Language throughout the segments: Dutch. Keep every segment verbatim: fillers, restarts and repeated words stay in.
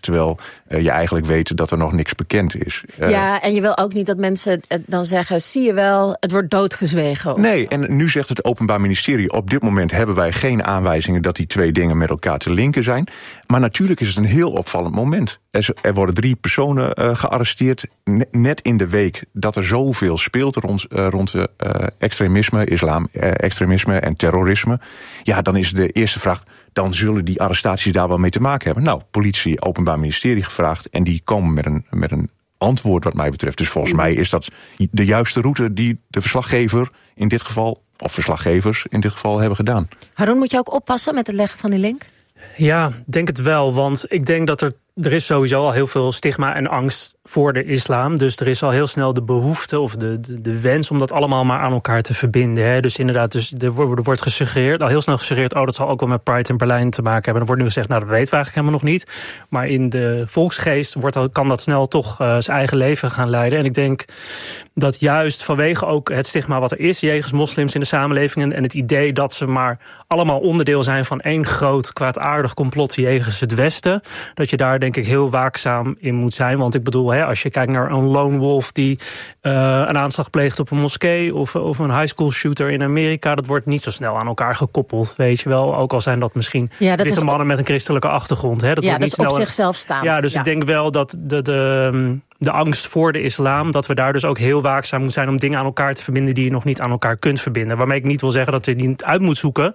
terwijl uh, je eigenlijk weet dat er nog niks bekend is. Uh, ja, en je wil ook niet dat mensen dan zeggen, zie je wel, het wordt doodgezwegen. Nee, en nu zegt het Openbaar Ministerie, op dit moment hebben wij geen aanwijzingen dat die twee dingen met elkaar te linken zijn. Maar natuurlijk is het een heel opvallend moment. Er, er worden drie personen uh, gearresteerd, net in de week dat er zoveel speelt rond, uh, rond uh, extremisme, islam, uh, extremisme en terrorisme. Ja, dan is de eerste vraag, dan zullen die arrestaties daar wel mee te maken hebben. Nou, politie, Openbaar Ministerie gevraagd en die komen met een, met een antwoord wat mij betreft. Dus volgens mij is dat de juiste route die de verslaggever in dit geval, of verslaggevers in dit geval, hebben gedaan. Haroon, moet je ook oppassen met het leggen van die link? Ja, denk het wel, want ik denk dat er Er is sowieso al heel veel stigma en angst voor de islam. Dus er is al heel snel de behoefte of de, de, de wens om dat allemaal maar aan elkaar te verbinden. Hè. Dus inderdaad, dus er wordt gesuggereerd, al heel snel gesuggereerd, oh, dat zal ook wel met Pride in Berlijn te maken hebben. Dan wordt nu gezegd, nou, dat weten we eigenlijk helemaal nog niet. Maar in de volksgeest wordt, kan dat snel toch uh, zijn eigen leven gaan leiden. En ik denk dat juist vanwege ook het stigma wat er is jegens moslims in de samenleving en het idee dat ze maar allemaal onderdeel zijn van één groot kwaadaardig complot jegens het Westen, dat je daar denk ik heel waakzaam in moet zijn. Want ik bedoel, hè, als je kijkt naar een lone wolf die uh, een aanslag pleegt op een moskee of, of een high school shooter in Amerika, dat wordt niet zo snel aan elkaar gekoppeld, weet je wel. Ook al zijn dat misschien ja, dat witte mannen op met een christelijke achtergrond. Hè, dat ja, wordt dat niet is op snel zichzelf staand. Ja, dus ja. ik denk wel dat de, de, de angst voor de islam, dat we daar dus ook heel waakzaam moeten zijn om dingen aan elkaar te verbinden die je nog niet aan elkaar kunt verbinden. Waarmee ik niet wil zeggen dat je die niet uit moet zoeken.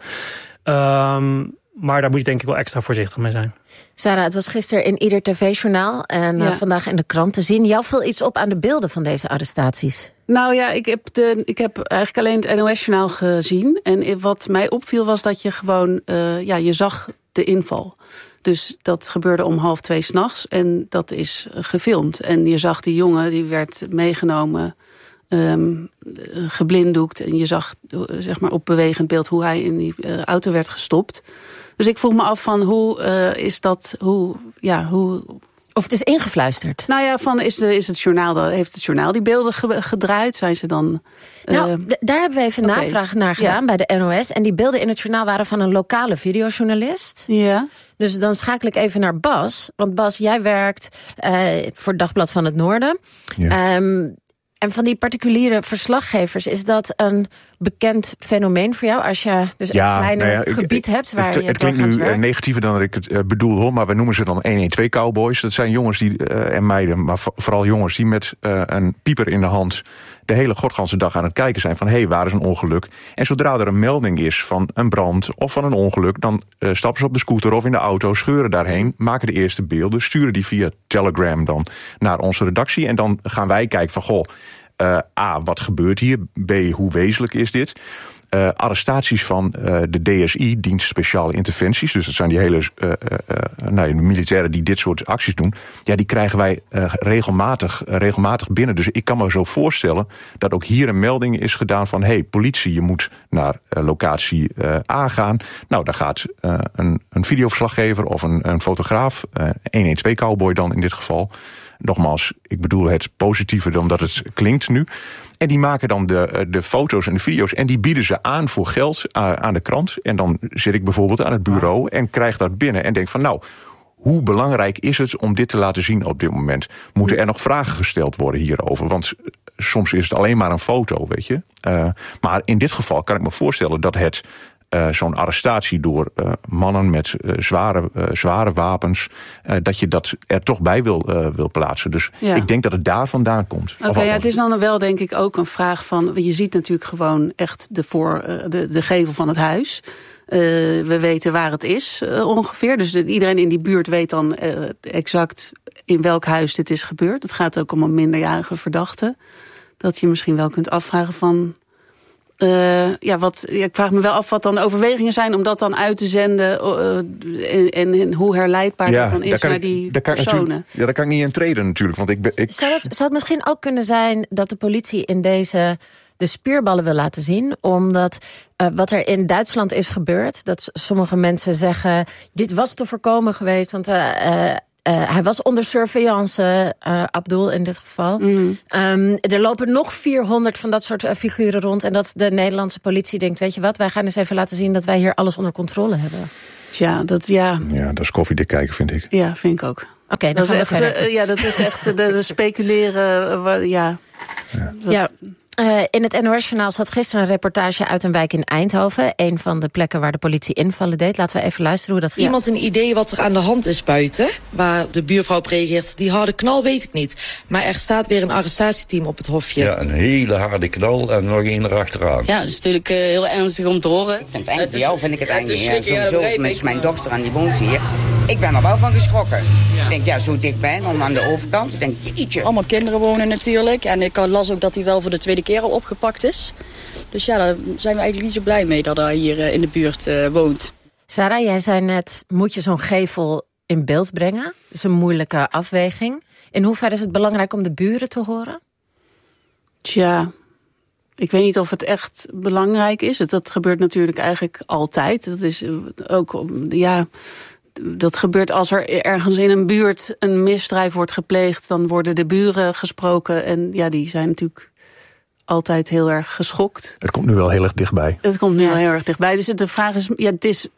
Um, maar daar moet je denk ik wel extra voorzichtig mee zijn. Sarah, het was gisteren in ieder tv-journaal en ja. uh, vandaag in de krant te zien. Jou viel iets op aan de beelden van deze arrestaties. Nou ja, ik heb, de, ik heb eigenlijk alleen het N O S-journaal gezien. En wat mij opviel was dat je gewoon, uh, ja, je zag de inval. Dus dat gebeurde om half twee 's nachts en dat is gefilmd. En je zag die jongen, die werd meegenomen, um, geblinddoekt. En je zag zeg maar op bewegend beeld hoe hij in die uh, auto werd gestopt. Dus ik vroeg me af van hoe uh, is dat, hoe, ja, hoe... Of het is ingefluisterd. Nou ja, van is, de, is het journaal, heeft het journaal die beelden ge, gedraaid? Zijn ze dan... Uh... Nou, d- daar hebben we even okay. navraag naar gedaan ja. bij de N O S. En die beelden in het journaal waren van een lokale videojournalist. Ja. Dus dan schakel ik even naar Bas. Want Bas, jij werkt uh, voor het Dagblad van het Noorden. Ja. Um, En van die particuliere verslaggevers, is dat een bekend fenomeen voor jou? Als je dus ja, een kleiner nou ja, gebied ik, hebt waar het, je het klinkt nu werkt? negatiever dan dat ik het uh, bedoel, hoor. Maar we noemen ze dan honderdtwaalf cowboys. Dat zijn jongens die, uh, en meiden, maar vooral jongens die met uh, een pieper in de hand de hele godganse dag aan het kijken zijn van, hé, hey, waar is een ongeluk? En zodra er een melding is van een brand of van een ongeluk, dan uh, stappen ze op de scooter of in de auto, scheuren daarheen, maken de eerste beelden, sturen die via Telegram dan naar onze redactie. En dan gaan wij kijken van, goh, uh, A, wat gebeurt hier? B, hoe wezenlijk is dit? Uh, arrestaties van uh, de D S I, Dienst Speciale Interventies, dus dat zijn die hele uh, uh, uh, nou, de militairen die dit soort acties doen, ja, die krijgen wij uh, regelmatig, uh, regelmatig binnen. Dus ik kan me zo voorstellen dat ook hier een melding is gedaan van, hé, hey, politie, je moet naar uh, locatie uh, A gaan. Nou, daar gaat uh, een, een videoverslaggever of een, een fotograaf, uh, honderdtwaalf cowboy dan in dit geval. Nogmaals, ik bedoel het positiever dan dat het klinkt nu. En die maken dan de, de foto's en de video's en die bieden ze aan voor geld aan de krant. En dan zit ik bijvoorbeeld aan het bureau en krijg dat binnen en denk van, nou, hoe belangrijk is het om dit te laten zien op dit moment? Moeten er nog vragen gesteld worden hierover? Want soms is het alleen maar een foto, weet je. Uh, maar in dit geval kan ik me voorstellen dat het Uh, zo'n arrestatie door uh, mannen met uh, zware, uh, zware wapens, uh, dat je dat er toch bij wil, uh, wil plaatsen. Dus ja. ik denk dat het daar vandaan komt. Oké, okay, ja, het is dan wel denk ik ook een vraag van, je ziet natuurlijk gewoon echt de, voor, uh, de, de gevel van het huis. Uh, we weten waar het is uh, ongeveer. Dus iedereen in die buurt weet dan uh, exact in welk huis dit is gebeurd. Het gaat ook om een minderjarige verdachte. Dat je misschien wel kunt afvragen van, Uh, ja, wat, ja, ik vraag me wel af wat dan de overwegingen zijn om dat dan uit te zenden uh, en, en hoe herleidbaar ja, dat dan is naar ik, die daar personen. Ja, daar kan ik niet in treden natuurlijk. Want ik ben, ik... Zou, het, zou het misschien ook kunnen zijn dat de politie in deze de spierballen wil laten zien, omdat uh, wat er in Duitsland is gebeurd, dat sommige mensen zeggen, dit was te voorkomen geweest, want uh, uh, Uh, hij was onder surveillance, uh, Abdul in dit geval. Mm. Um, er lopen nog vierhonderd van dat soort uh, figuren rond. En dat de Nederlandse politie denkt, weet je wat, wij gaan eens even laten zien dat wij hier alles onder controle hebben. Tja, dat ja. Ja, dat is koffiedik kijken, vind ik. Ja, vind ik ook. Oké, dat, uh, ja, dat is echt de, de speculeren. Uh, ja. Ja. Dat... ja. Uh, in het N O S-journaal zat gisteren een reportage uit een wijk in Eindhoven. Een van de plekken waar de politie invallen deed. Laten we even luisteren hoe dat ging. Iemand een idee wat er aan de hand is buiten, waar de buurvrouw op reageert. Die harde knal weet ik niet. Maar er staat weer een arrestatieteam op het hofje. Ja, een hele harde knal en nog één erachteraan. Ja, dat is natuurlijk uh, heel ernstig om te horen. Ik vind het eigenlijk, voor jou vind ik het eigenlijk ja, sowieso. Met mijn dochter en die woont hier. Ik ben er wel van geschrokken. Ja. Ik denk, ja, zo dichtbij, dan aan de overkant. Ik denk, jeetje. Allemaal kinderen wonen natuurlijk. En ik las ook dat hij wel voor de tweede keer al opgepakt is. Dus ja, daar zijn we eigenlijk niet zo blij mee dat hij hier in de buurt uh, woont. Sarah, jij zei net, moet je zo'n gevel in beeld brengen? Dat is een moeilijke afweging. In hoeverre is het belangrijk om de buren te horen? Tja, ik weet niet of het echt belangrijk is. Dat gebeurt natuurlijk eigenlijk altijd. Dat is ook, ja... Dat gebeurt als er ergens in een buurt een misdrijf wordt gepleegd. Dan worden de buren gesproken. En ja, die zijn natuurlijk altijd heel erg geschokt. Het komt nu wel heel erg dichtbij. Het komt nu ja. wel heel erg dichtbij. Dus de vraag is, ja, het is...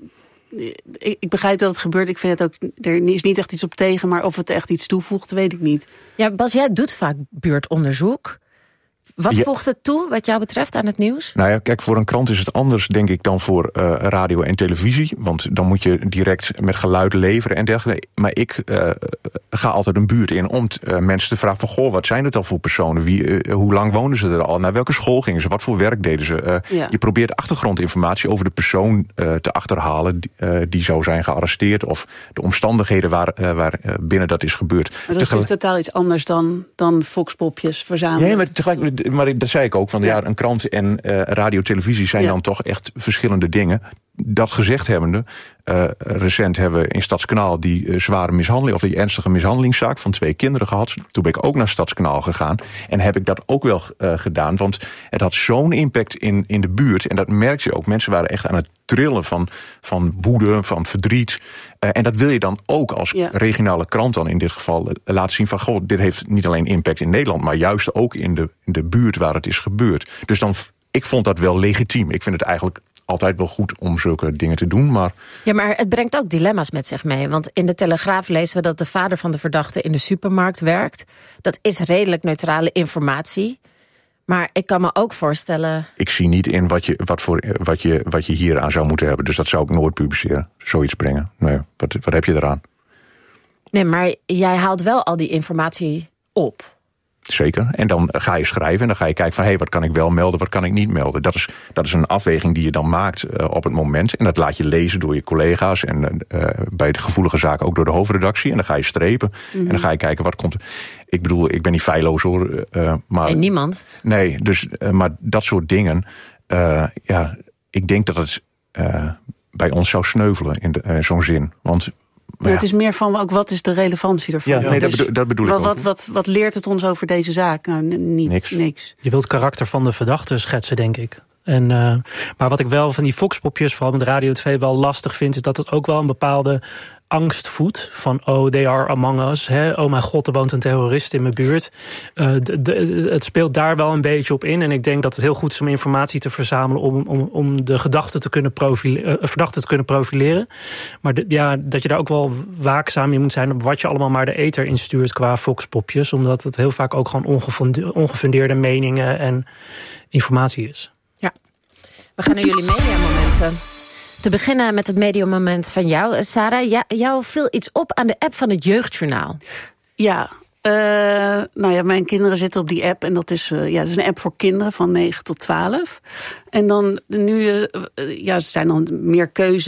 Ik begrijp dat het gebeurt. Ik vind het ook, er is niet echt iets op tegen. Maar of het echt iets toevoegt, weet ik niet. Ja, Bas, jij doet vaak buurtonderzoek. Wat ja. voegt het toe, wat jou betreft, aan het nieuws? Nou ja, kijk, voor een krant is het anders, denk ik, dan voor uh, radio en televisie. Want dan moet je direct met geluid leveren en dergelijke. Maar ik uh, ga altijd een buurt in om t, uh, mensen te vragen van... goh, wat zijn het al voor personen? Wie, uh, hoe lang wonen ze er al? Naar welke school gingen ze? Wat voor werk deden ze? Uh, ja. Je probeert achtergrondinformatie over de persoon uh, te achterhalen... Die, uh, die zou zijn gearresteerd. Of de omstandigheden waar, uh, waar uh, binnen dat is gebeurd. Maar dat Tegel- is totaal iets anders dan, dan foxpopjes verzamelen. Ja, maar tegelijk... Maar dat zei ik ook, van ja, ja een krant en uh, radio, televisie zijn ja. dan toch echt verschillende dingen. Dat gezegd hebbende, uh, recent hebben we in Stadskanaal die uh, zware mishandeling, of die ernstige mishandelingszaak van twee kinderen gehad. Toen ben ik ook naar Stadskanaal gegaan en heb ik dat ook wel uh, gedaan, want het had zo'n impact in, in de buurt. En dat merkte je ook, mensen waren echt aan het trillen van, van woede, van verdriet. Uh, en dat wil je dan ook als ja. regionale krant dan in dit geval uh, laten zien van, goh, dit heeft niet alleen impact in Nederland, maar juist ook in de, in de buurt waar het is gebeurd. Dus dan, ik vond dat wel legitiem. Ik vind het eigenlijk altijd wel goed om zulke dingen te doen, maar... Ja, maar het brengt ook dilemma's met zich mee. Want in de Telegraaf lezen we dat de vader van de verdachte in de supermarkt werkt. Dat is redelijk neutrale informatie. Maar ik kan me ook voorstellen... Ik zie niet in wat je, wat voor, wat je, wat je hier aan zou moeten hebben. Dus dat zou ik nooit publiceren. Zoiets brengen. Nee, wat, wat heb je eraan? Nee, maar jij haalt wel al die informatie op. Zeker. En dan ga je schrijven en dan ga je kijken van... hé, hey, wat kan ik wel melden, wat kan ik niet melden? Dat is, dat is een afweging die je dan maakt uh, op het moment. En dat laat je lezen door je collega's... en uh, bij de gevoelige zaken ook door de hoofdredactie. En dan ga je strepen. Mm-hmm. En dan ga je kijken wat komt... Ik bedoel, ik ben niet feilloos hoor. Uh, maar, nee, niemand. Nee, dus, uh, maar dat soort dingen... Uh, ja, ik denk dat het uh, bij ons zou sneuvelen in de, uh, zo'n zin. Want... Ja. Het is meer van ook wat is de relevantie ervan. Ja, nee, dus dat, bedoel, dat bedoel ik wat, ook. Wat, wat, wat leert het ons over deze zaak? Nou, niet, niks. niks. Je wilt het karakter van de verdachte schetsen, denk ik. En, uh, maar wat ik wel van die foxpopjes, vooral met Radio twee, wel lastig vind... is dat het ook wel een bepaalde angst voedt. Van, oh, they are among us. Hè? Oh mijn god, er woont een terrorist in mijn buurt. Uh, de, de, het speelt daar wel een beetje op in. En ik denk dat het heel goed is om informatie te verzamelen... om, om, om de gedachten te kunnen profileren, uh, verdachten te kunnen profileren. Maar de, ja, dat je daar ook wel waakzaam in moet zijn... op wat je allemaal maar de ether instuurt qua foxpopjes. Omdat het heel vaak ook gewoon ongefundeerde, ongefundeerde meningen en informatie is. Ja. We gaan naar jullie mediamomenten. Te beginnen met het mediamoment van jou. Sarah, ja, jou viel iets op aan de app van het Jeugdjournaal. Ja, uh, nou ja, mijn kinderen zitten op die app. En dat is, uh, ja, dat is een app voor kinderen van negen tot twaalf. En dan nu, uh, ja, er zijn dan meer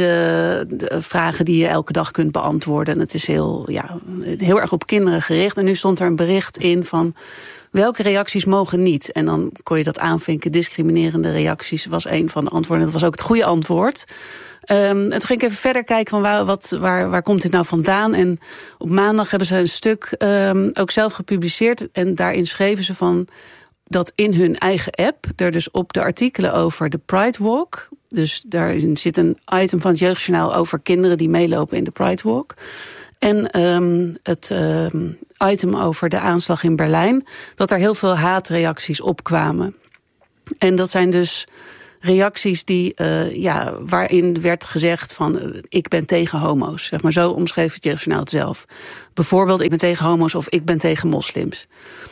keuzevragen die je elke dag kunt beantwoorden. En het is heel, ja, heel erg op kinderen gericht. En nu stond er een bericht in van... welke reacties mogen niet? En dan kon je dat aanvinken. Discriminerende reacties was een van de antwoorden. Dat was ook het goede antwoord. Um, en toen ging ik even verder kijken van waar, wat, waar, waar komt dit nou vandaan? En op maandag hebben ze een stuk um, ook zelf gepubliceerd. En daarin schreven ze van dat in hun eigen app... er dus op de artikelen over de Pride Walk... dus daarin zit een item van het Jeugdjournaal over kinderen die meelopen in de Pride Walk... En um, het um, item over de aanslag in Berlijn... dat er heel veel haatreacties op kwamen. En dat zijn dus reacties die, uh, ja, waarin werd gezegd van uh, ik ben tegen homo's. Zeg maar, zo omschreef het Jeugdjournaal het zelf. Bijvoorbeeld ik ben tegen homo's of ik ben tegen moslims.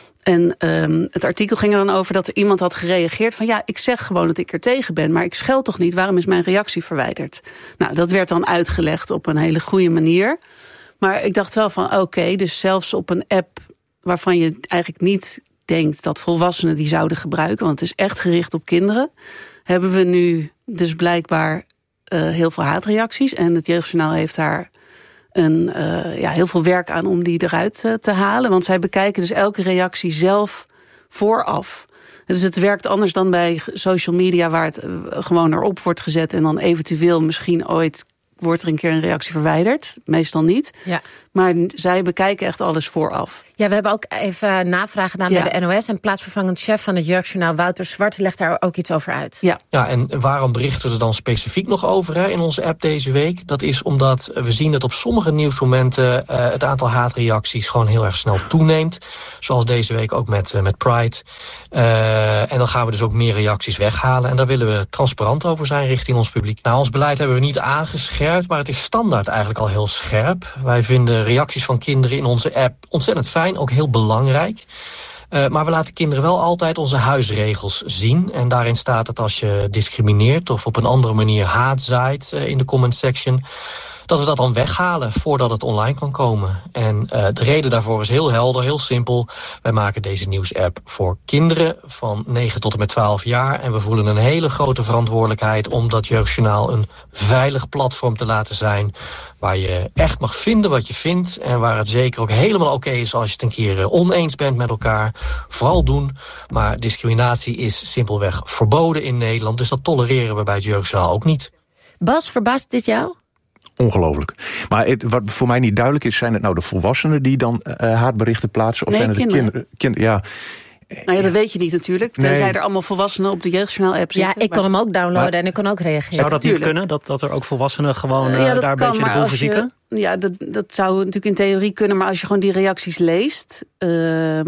En um, het artikel ging er dan over dat er iemand had gereageerd van ja, ik zeg gewoon dat ik er tegen ben, maar ik scheld toch niet, waarom is mijn reactie verwijderd? Nou, dat werd dan uitgelegd op een hele goede manier. Maar ik dacht wel van oké, okay, dus zelfs op een app waarvan je eigenlijk niet denkt dat volwassenen die zouden gebruiken, want het is echt gericht op kinderen, hebben we nu dus blijkbaar uh, heel veel haatreacties. En het Jeugdjournaal heeft daar een, uh, ja, heel veel werk aan om die eruit uh, te halen. Want zij bekijken dus elke reactie zelf vooraf. Dus het werkt anders dan bij social media, waar het uh, gewoon erop wordt gezet en dan eventueel misschien ooit wordt er een keer een reactie verwijderd. Meestal niet. Ja. Maar zij bekijken echt alles vooraf. Ja, we hebben ook even navraag gedaan ja. bij de N O S. En plaatsvervangend chef van het Jeugdjournaal, Wouter Zwart, legt daar ook iets over uit. Ja, ja, en waarom berichten we er dan specifiek nog over hè, in onze app deze week? Dat is omdat we zien dat op sommige nieuwsmomenten uh, het aantal haatreacties gewoon heel erg snel toeneemt. Zoals deze week ook met, uh, met Pride. Uh, en dan gaan we dus ook meer reacties weghalen. En daar willen we transparant over zijn richting ons publiek. Nou, ons beleid hebben we niet aangescherpt, maar het is standaard eigenlijk al heel scherp. Wij vinden reacties van kinderen in onze app ontzettend fijn, ook heel belangrijk. Uh, maar we laten kinderen wel altijd onze huisregels zien. En daarin staat dat als je discrimineert of op een andere manier haat zaait uh, in de comment section, dat we dat dan weghalen voordat het online kan komen. En uh, de reden daarvoor is heel helder, heel simpel. Wij maken deze nieuwsapp voor kinderen van negen tot en met twaalf jaar. En we voelen een hele grote verantwoordelijkheid om dat Jeugdjournaal een veilig platform te laten zijn, waar je echt mag vinden wat je vindt en waar het zeker ook helemaal oké okay is als je het een keer oneens bent met elkaar. Vooral doen, maar discriminatie is simpelweg verboden in Nederland. Dus dat tolereren we bij het Jeugdjournaal ook niet. Bas, verbaast dit jou? Ongelooflijk. Maar het, wat voor mij niet duidelijk is, zijn het nou de volwassenen die dan uh, haatberichten plaatsen? Of nee, zijn het kinderen. de kinderen? Kind, ja. Nou ja, dat weet je niet natuurlijk. Tenzij nee. er allemaal volwassenen op de Jeugdjournaal-app zitten. Ja, ik kon hem ook downloaden maar, en ik kon ook reageren. Zou dat niet kunnen? Dat, dat er ook volwassenen gewoon uh, ja, daar kan, een beetje de boel verzieken? Ja, dat, dat zou natuurlijk in theorie kunnen. Maar als je gewoon die reacties leest, Uh,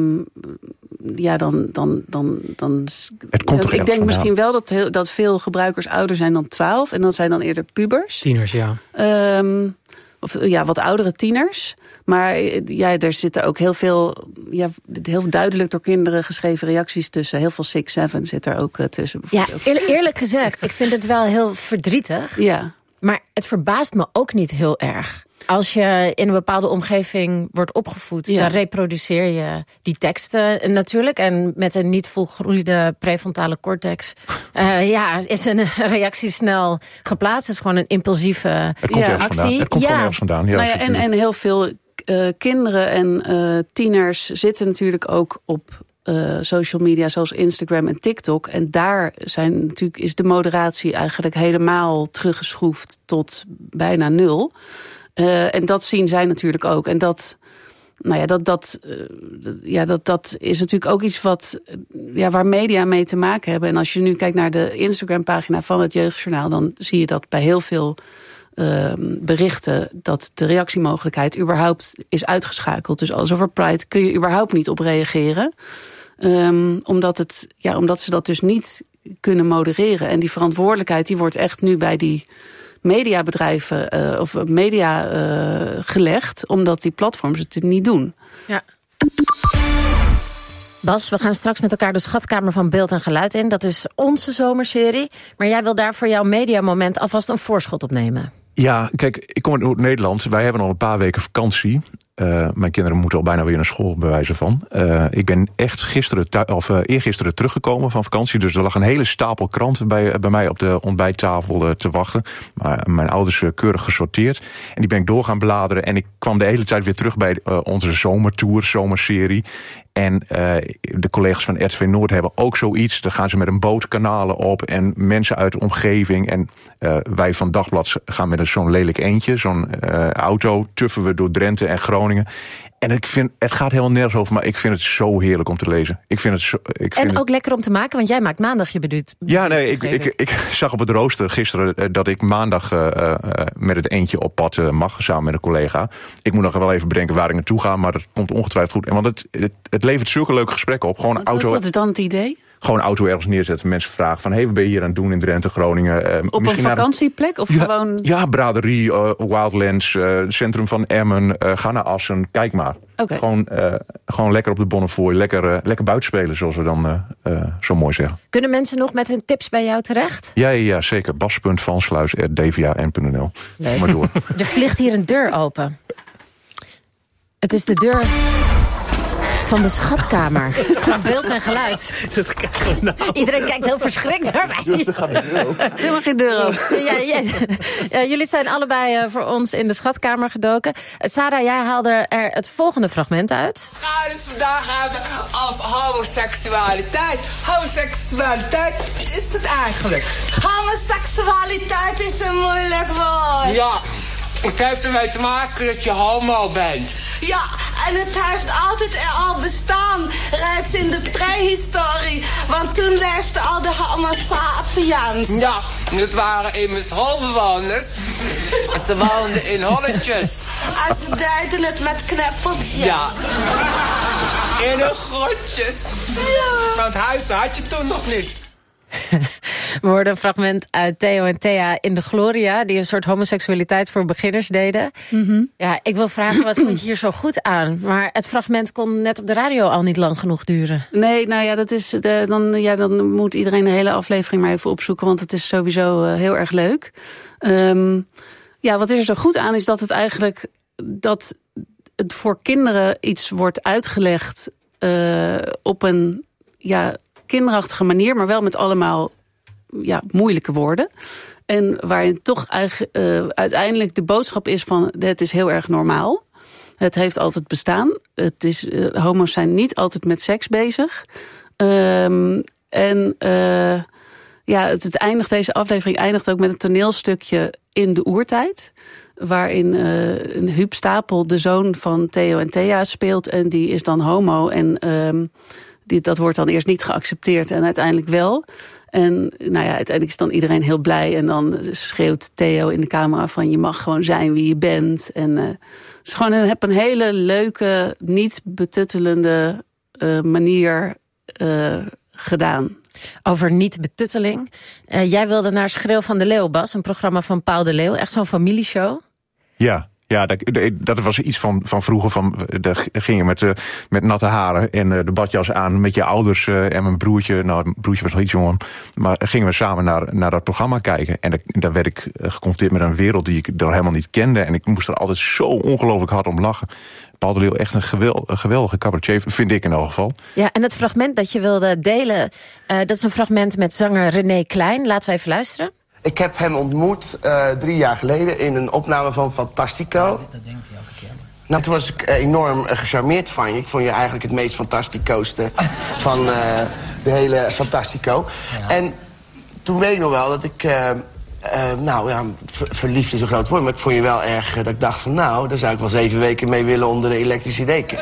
ja, dan... dan, dan, dan het komt er ik denk vandaan. Misschien wel dat, heel, dat veel gebruikers ouder zijn dan twaalf. En dat zijn dan eerder pubers. Tieners, ja. Um, Of ja, wat oudere tieners. Maar ja, er zitten ook heel veel, ja, heel duidelijk door kinderen geschreven reacties tussen. Heel veel six seven zit er ook uh, tussen. Ja, eerlijk, eerlijk gezegd, ik vind het wel heel verdrietig. Ja. Maar het verbaast me ook niet heel erg. Als je in een bepaalde omgeving wordt opgevoed, ja. dan reproduceer je die teksten natuurlijk. En met een niet volgroeide prefrontale cortex uh, ja, is een reactie snel geplaatst. Het is gewoon een impulsieve het komt ja, actie. Vandaan. Het komt ja. gewoon ergens vandaan. Ja, nou ja, en, en heel veel uh, kinderen en uh, tieners zitten natuurlijk ook op Uh, social media zoals Instagram en TikTok. En daar zijn natuurlijk is de moderatie eigenlijk helemaal teruggeschroefd tot bijna nul. Uh, en dat zien zij natuurlijk ook. En dat, nou ja, dat, dat, uh, dat, ja, dat, dat is natuurlijk ook iets wat, uh, ja, waar media mee te maken hebben. En als je nu kijkt naar de Instagram-pagina van het Jeugdjournaal, dan zie je dat bij heel veel Uh, berichten dat de reactiemogelijkheid überhaupt is uitgeschakeld. Dus alles over Pride kun je überhaupt niet op reageren. Um, omdat, het, ja, omdat ze dat dus niet kunnen modereren. En die verantwoordelijkheid die wordt echt nu bij die mediabedrijven uh, of media uh, gelegd, omdat die platforms het niet doen. Ja. Bas, we gaan straks met elkaar de schatkamer van beeld en geluid in. Dat is onze zomerserie. Maar jij wil daar voor jouw mediamoment alvast een voorschot op nemen. Ja, kijk, ik kom uit Nederland. Wij hebben al een paar weken vakantie. Uh, mijn kinderen moeten al bijna weer naar school, bij wijze van. Uh, ik ben echt gisteren thu- of uh, eergisteren teruggekomen van vakantie. Dus er lag een hele stapel kranten bij, bij mij op de ontbijttafel uh, te wachten. Maar mijn ouders uh, keurig gesorteerd. En die ben ik door gaan bladeren. En ik kwam de hele tijd weer terug bij uh, onze zomertour, zomerserie. En uh, de collega's van R T V Noord hebben ook zoiets. Dan gaan ze met een boot kanalen op. En mensen uit de omgeving. En uh, wij van Dagblad gaan met een, zo'n lelijk eentje. Zo'n uh, auto tuffen we door Drenthe en Groningen. En ik vind, het gaat helemaal nergens over, maar ik vind het zo heerlijk om te lezen. Ik vind het zo, ik vind en ook het... lekker om te maken, want jij maakt maandag je bedoelt. Ja, nee, ik, ik, ik, ik zag op het rooster gisteren uh, dat ik maandag uh, uh, met het eentje op pad uh, mag, samen met een collega. Ik moet nog wel even bedenken waar ik naartoe ga, maar dat komt ongetwijfeld goed. En want het, het, het levert zulke leuke gesprekken op. Gewoon wat, auto. Wat is dan het idee? gewoon auto ergens neerzetten. Mensen vragen van, hé, hey, wat ben je hier aan het doen in Drenthe, Groningen? Uh, Op een vakantieplek of ja, gewoon... Ja, braderie, uh, Wildlands, uh, centrum van Emmen. Uh, ga naar Assen, kijk maar. Okay. Gewoon, uh, gewoon lekker op de Bonnefoy, lekker, uh, lekker buitenspelen, zoals we dan uh, uh, zo mooi zeggen. Kunnen mensen nog met hun tips bij jou terecht? Ja, ja, zeker. bas punt vansluis apenstaartje d v a n punt n l. Maar door. Er vliegt hier een deur open. Het is de deur van de schatkamer. Van beeld en geluid. Dat krijgen we nou. Iedereen kijkt heel verschrikt naar mij. Helemaal geen deur open. Ja, ja, ja, jullie zijn allebei uh, voor ons in de schatkamer gedoken. Uh, Sarah, jij haalde er het volgende fragment uit. We gaan het vandaag hebben over homoseksualiteit. Homoseksualiteit, wat is het eigenlijk? Homoseksualiteit is een moeilijk woord. Ja, het heeft ermee te maken dat je homo bent. Ja, en het heeft altijd al bestaan, reeds in de prehistorie. Want toen leefden al de homo sapiens. Ja, het waren immers holbewoners. Ze woonden in holletjes. En ze deden het met kneppeltjes. Ja. In de grotjes. Ja. Want huizen had je toen nog niet. We hoorden een fragment uit Theo en Thea in de Gloria, die een soort homoseksualiteit voor beginners deden. Mm-hmm. Ja, ik wil vragen, wat vond je hier zo goed aan? Maar het fragment kon net op de radio al niet lang genoeg duren. Nee, nou ja, dat is de, dan, ja, dan moet iedereen de hele aflevering maar even opzoeken, want het is sowieso uh, heel erg leuk. Um, ja, wat is er zo goed aan is dat het eigenlijk dat het voor kinderen iets wordt uitgelegd uh, op een ja, kinderachtige manier, maar wel met allemaal ja, moeilijke woorden. En waarin toch eigenlijk, uh, uiteindelijk de boodschap is van het is heel erg normaal. Het heeft altijd bestaan. Het is, uh, homo's zijn niet altijd met seks bezig. Um, en uh, ja, het, het eindigt, deze aflevering eindigt ook met een toneelstukje in de oertijd. Waarin uh, een Huub Stapel, de zoon van Theo en Thea, speelt. En die is dan homo. En um, die, dat wordt dan eerst niet geaccepteerd en uiteindelijk wel. En nou ja, uiteindelijk is dan iedereen heel blij. En dan schreeuwt Theo in de camera van je mag gewoon zijn wie je bent. En uh, het is gewoon een, heb een hele leuke, niet betuttelende uh, manier uh, gedaan. Over niet-betutteling. Uh, jij wilde naar Schreeuw van de Leeuw, Bas. Een programma van Paul de Leeuw. Echt zo'n familieshow. Ja. Ja, dat, dat was iets van, van vroeger. Van, daar ging je met, uh, met natte haren en uh, de badjas aan met je ouders uh, en mijn broertje. Nou, mijn broertje was nog iets jonger. Maar gingen we samen naar, naar dat programma kijken. En dat, daar werd ik uh, geconfronteerd met een wereld die ik er helemaal niet kende. En ik moest er altijd zo ongelooflijk hard om lachen. Paul de Leeuw, echt een, gewel, een geweldige cabaretier, vind ik in elk geval. Ja, en het fragment dat je wilde delen, uh, dat is een fragment met zanger René Klein. Laten we even luisteren. Ik heb hem ontmoet uh, drie jaar geleden in een opname van Fantastico. Ja, dat denkt hij elke keer. Nou, toen was ik uh, enorm uh, gecharmeerd van je. Ik vond je eigenlijk het meest fantasticoste van uh, de hele Fantastico. Ja. En toen weet ik nog wel dat ik... Uh, uh, nou ja, ver- verliefd is een groot woord, maar ik vond je wel erg... Uh, dat ik dacht van nou, daar zou ik wel zeven weken mee willen onder de elektrische deken.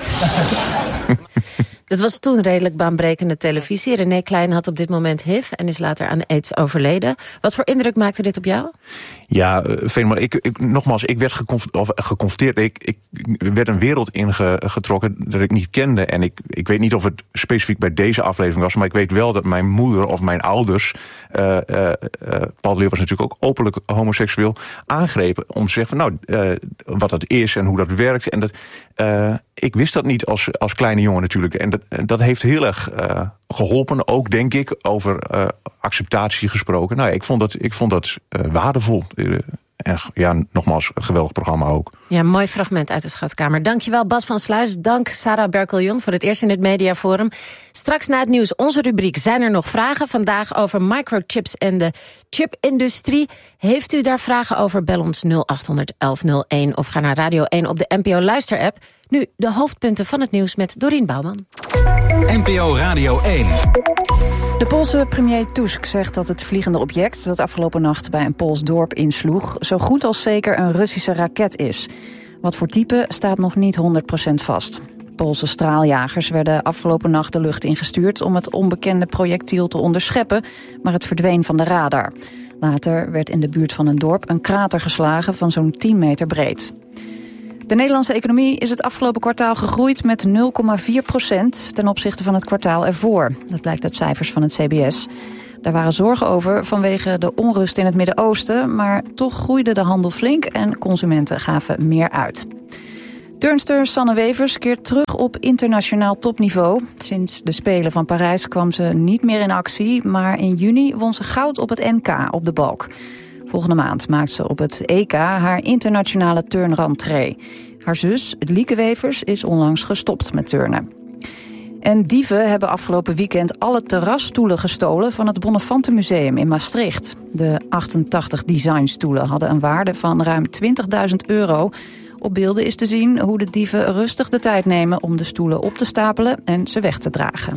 Dat was toen redelijk baanbrekende televisie. René Klein had op dit moment H I V en is later aan aids overleden. Wat voor indruk maakte dit op jou? Ja, fenomenaal. Ik, ik, nogmaals, ik werd geconf- of, geconfronteerd. Ik, ik werd een wereld ingetrokken dat ik niet kende. En ik, ik weet niet of het specifiek bij deze aflevering was, maar ik weet wel dat mijn moeder of mijn ouders, uh, uh, uh, Paul de Leeuw was natuurlijk ook openlijk homoseksueel, aangrepen om te zeggen van nou, uh, wat dat is en hoe dat werkt. En dat, uh, ik wist dat niet als, als kleine jongen natuurlijk. En dat, dat heeft heel erg uh, geholpen, ook denk ik, over uh, acceptatie gesproken. Nou, ik vond dat, ik vond dat uh, waardevol. En ja, nogmaals, een geweldig programma ook. Ja, mooi fragment uit de Schatkamer. Dankjewel Bas van Sluis, dank Sarah Berkeljon voor het eerst in het Mediaforum. Straks na het nieuws onze rubriek Zijn er nog vragen? Vandaag over microchips en de chipindustrie. Heeft u daar vragen over? Bel ons nul acht honderd elf nul één of ga naar Radio één op de N P O Luister-app. Nu de hoofdpunten van het nieuws met Dorien Bouwman. N P O Radio één. De Poolse premier Tusk zegt dat het vliegende object dat afgelopen nacht bij een Pools dorp insloeg zo goed als zeker een Russische raket is. Wat voor type staat nog niet honderd procent vast. Poolse straaljagers werden afgelopen nacht de lucht ingestuurd om het onbekende projectiel te onderscheppen, maar het verdween van de radar. Later werd in de buurt van een dorp een krater geslagen van zo'n tien meter breed. De Nederlandse economie is het afgelopen kwartaal gegroeid met nul komma vier procent ten opzichte van het kwartaal ervoor. Dat blijkt uit cijfers van het C B S. Daar waren zorgen over vanwege de onrust in het Midden-Oosten, maar toch groeide de handel flink en consumenten gaven meer uit. Turnster Sanne Wevers keert terug op internationaal topniveau. Sinds de Spelen van Parijs kwam ze niet meer in actie, maar in juni won ze goud op het N K op de balk. Volgende maand maakt ze op het E K haar internationale turnrentree. Haar zus, Lieke Wevers, is onlangs gestopt met turnen. En dieven hebben afgelopen weekend alle terrasstoelen gestolen van het Bonnefantenmuseum in Maastricht. De achtentachtig designstoelen hadden een waarde van ruim twintigduizend euro. Op beelden is te zien hoe de dieven rustig de tijd nemen om de stoelen op te stapelen en ze weg te dragen.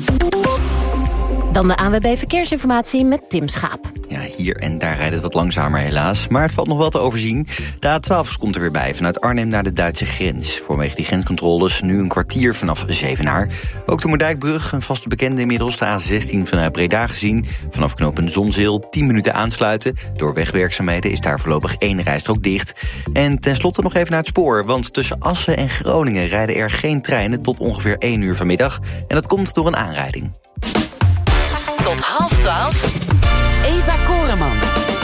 Dan de A N W B Verkeersinformatie met Tim Schaap. Ja, hier en daar rijdt het wat langzamer helaas. Maar het valt nog wel te overzien. De A twaalf komt er weer bij, vanuit Arnhem naar de Duitse grens. Vanwege die grenscontroles nu een kwartier vanaf Zevenaar. Ook de Moerdijkbrug, een vaste bekende inmiddels. De A zestien vanuit Breda gezien. Vanaf knooppunt Zonzeel tien minuten aansluiten. Door wegwerkzaamheden is daar voorlopig één rijstrook dicht. En tenslotte nog even naar het spoor. Want tussen Assen en Groningen rijden er geen treinen tot ongeveer één uur vanmiddag. En dat komt door een aanrijding. Tot half twaalf, Eva Koreman.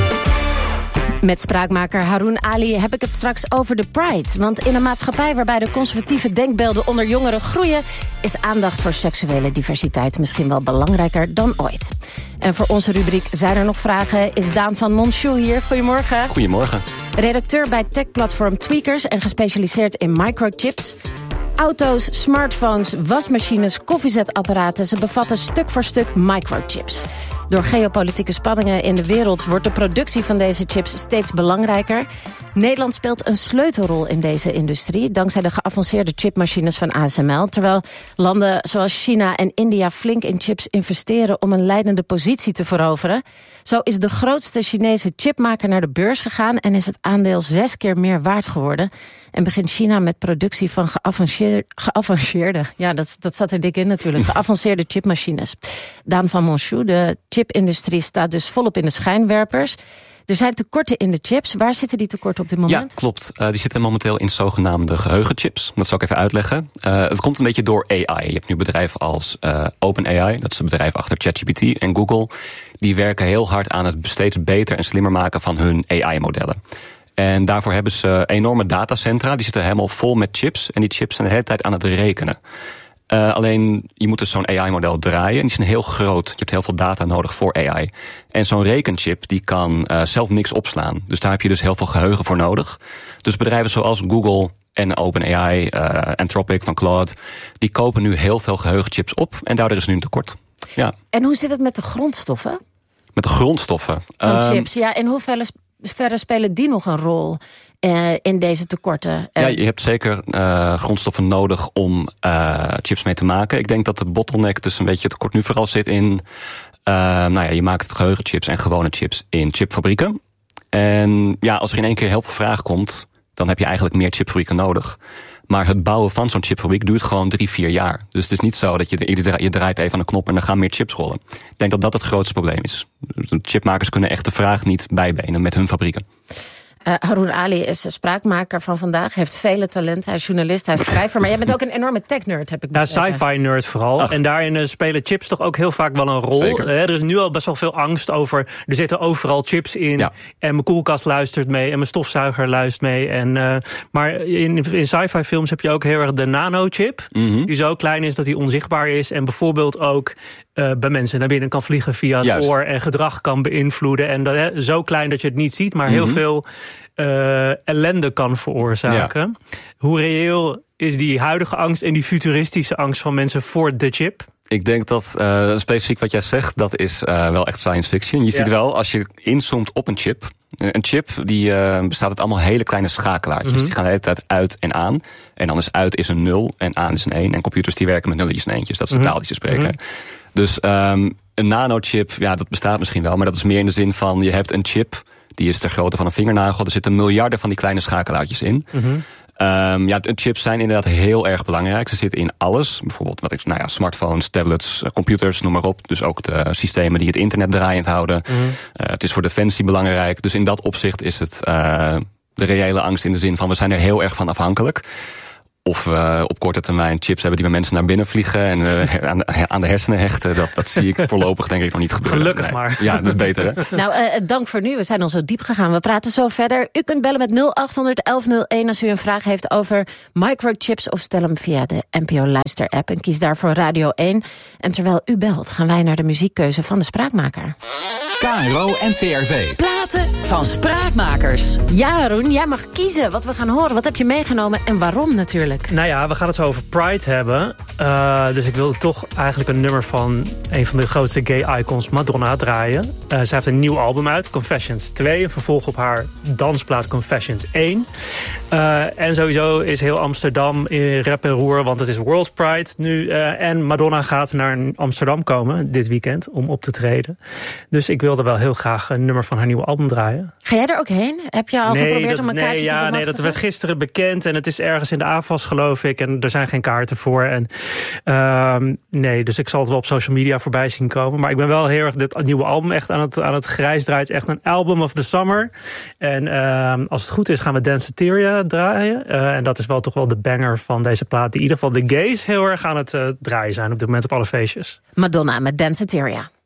Met spraakmaker Haroon Ali heb ik het straks over de Pride. Want in een maatschappij waarbij de conservatieve denkbeelden onder jongeren groeien, is aandacht voor seksuele diversiteit misschien wel belangrijker dan ooit. En voor onze rubriek Zijn er nog vragen is Daan van Monschou hier. Goedemorgen. Goedemorgen. Redacteur bij techplatform Tweakers en gespecialiseerd in microchips. Auto's, smartphones, wasmachines, koffiezetapparaten, ze bevatten stuk voor stuk microchips. Door geopolitieke spanningen in de wereld wordt de productie van deze chips steeds belangrijker. Nederland speelt een sleutelrol in deze industrie, dankzij de geavanceerde chipmachines van A S M L. Terwijl landen zoals China en India flink in chips investeren om een leidende positie te veroveren. Zo is de grootste Chinese chipmaker naar de beurs gegaan en is het aandeel zes keer meer waard geworden. En begint China met productie van geavanceerde, geavanceerde ja, dat, dat zat er dik in natuurlijk, geavanceerde chipmachines. Daan van Monschou, de chipindustrie staat dus volop in de schijnwerpers. Er zijn tekorten in de chips. Waar zitten die tekorten op dit moment? Ja, klopt. Uh, die zitten momenteel in zogenaamde geheugenchips. Dat zal ik even uitleggen. Uh, het komt een beetje door A I. Je hebt nu bedrijven als uh, OpenAI, dat is het bedrijf achter ChatGPT, en Google. Die werken heel hard aan het steeds beter en slimmer maken van hun A I-modellen. En daarvoor hebben ze enorme datacentra. Die zitten helemaal vol met chips. En die chips zijn de hele tijd aan het rekenen. Uh, alleen, je moet dus zo'n A I-model draaien. En die zijn heel groot. Je hebt heel veel data nodig voor A I. En zo'n rekenchip die kan uh, zelf niks opslaan. Dus daar heb je dus heel veel geheugen voor nodig. Dus bedrijven zoals Google en OpenAI, uh, Anthropic van Claude, die kopen nu heel veel geheugenchips op. En daardoor is er nu een tekort. Ja. En hoe zit het met de grondstoffen? Met de grondstoffen? Van um, chips, ja. In hoeverre verre spelen die nog een rol uh, in deze tekorten? Ja, je hebt zeker uh, grondstoffen nodig om uh, chips mee te maken. Ik denk dat de bottleneck dus een beetje het tekort nu vooral zit in Uh, nou ja, je maakt geheugenchips en gewone chips in chipfabrieken. En ja, als er in één keer heel veel vraag komt, dan heb je eigenlijk meer chipfabrieken nodig. Maar het bouwen van zo'n chipfabriek duurt gewoon drie, vier jaar. Dus het is niet zo dat je, je draait even aan de knop en dan gaan meer chips rollen. Ik denk dat dat het grootste probleem is. De chipmakers kunnen echt de vraag niet bijbenen met hun fabrieken. Uh, Haroon Ali is spraakmaker van vandaag, heeft vele talenten. Hij is journalist, hij is schrijver, maar jij bent ook een enorme tech-nerd, heb ik begrepen. Ja, sci-fi nerd vooral. Ach. En daarin uh, spelen chips toch ook heel vaak wel een rol. Uh, er is nu al best wel veel angst over, er zitten overal chips in. Ja. En mijn koelkast luistert mee en mijn stofzuiger luistert mee. En, uh, maar in, in sci-fi films heb je ook heel erg de nanochip. Mm-hmm. Die zo klein is dat die onzichtbaar is. En bijvoorbeeld ook uh, bij mensen naar binnen kan vliegen via het Juist. oor. En gedrag kan beïnvloeden. En dat, uh, zo klein dat je het niet ziet, maar mm-hmm. heel veel Uh, ellende kan veroorzaken. Ja. Hoe reëel is die huidige angst en die futuristische angst van mensen voor de chip? Ik denk dat uh, specifiek wat jij zegt, dat is uh, wel echt science fiction. Je ja. ziet wel, als je inzoomt op een chip. Een chip die uh, bestaat uit allemaal hele kleine schakelaartjes. Mm-hmm. Die gaan de hele tijd uit en aan. En dan is uit is een nul en aan is een één. En computers die werken met nulletjes en eentjes. Dat is de mm-hmm. taal die ze spreken. Mm-hmm. Dus um, een nanochip, ja, dat bestaat misschien wel. Maar dat is meer in de zin van, je hebt een chip, die is ter grootte van een vingernagel. Er zitten miljarden van die kleine schakelaartjes in. Mm-hmm. Um, ja, chips zijn inderdaad heel erg belangrijk. Ze zitten in alles. Bijvoorbeeld wat ik, nou ja, smartphones, tablets, computers, noem maar op. Dus ook de systemen die het internet draaiend houden. Mm-hmm. Uh, het is voor defensie belangrijk. Dus in dat opzicht is het Uh, de reële angst in de zin van we zijn er heel erg van afhankelijk. Of we op korte termijn chips hebben die bij mensen naar binnen vliegen en uh, aan, de, aan de hersenen hechten. Dat, dat zie ik voorlopig denk ik nog niet gebeuren. Gelukkig nee. maar. Ja, dat is beter hè. Nou, uh, dank voor nu. We zijn al zo diep gegaan. We praten zo verder. U kunt bellen met nul acht honderd elf nul één als u een vraag heeft over microchips. Of stel hem via de N P O Luister-app en kies daarvoor Radio één. En terwijl u belt gaan wij naar de muziekkeuze van de Spraakmaker. K R O N C R V. Platen van Spraakmakers. Ja, Roen, jij mag kiezen wat we gaan horen. Wat heb je meegenomen en waarom natuurlijk? Nou ja, we gaan het zo over Pride hebben. Uh, dus ik wilde toch eigenlijk een nummer van een van de grootste gay icons, Madonna, draaien. Uh, zij heeft een nieuw album uit, Confessions twee. Een vervolg op haar dansplaat Confessions één. Uh, en sowieso is heel Amsterdam in rep en roer, want het is World Pride nu. Uh, en Madonna gaat naar Amsterdam komen dit weekend om op te treden. Dus ik wilde wel heel graag een nummer van haar nieuwe album draaien. Ga jij er ook heen? Heb je al nee, geprobeerd dat, om een nee, kaartje ja, te Nee, dat werd gisteren bekend en het is ergens in de A F A S geloof ik. En er zijn geen kaarten voor. En, uh, nee, dus ik zal het wel op social media voorbij zien komen. Maar ik ben wel heel erg dit nieuwe album echt aan het, aan het grijs draaien. Het is echt een album of the summer. En uh, als het goed is gaan we Danceteria draaien. Uh, en dat is wel toch wel de banger van deze plaat. Die in ieder geval de gays heel erg aan het uh, draaien zijn op dit moment op alle feestjes. Madonna met Danceteria.